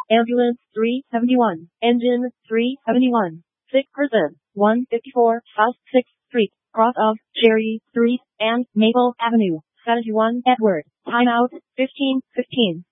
Ambulance 371. Engine 371. Sick person 154 South 6th Street, cross of Cherry Street and Maple Avenue. 71 Edward. Timeout 15:15.